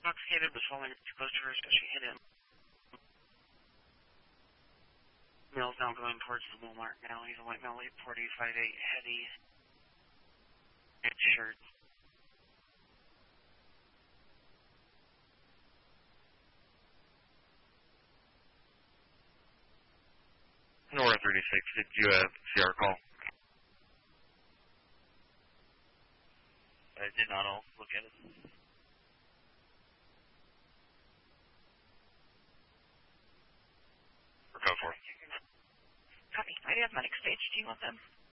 intoxicated, was falling too close to her, so she hit him. Male's now going towards the Walmart now. He's a white male, 8'40", 5'8", heavy, red shirt. Nora 36, did you see our call? I did not all look at it. Or code 4. Copy. I do have medic stage. Do you want them?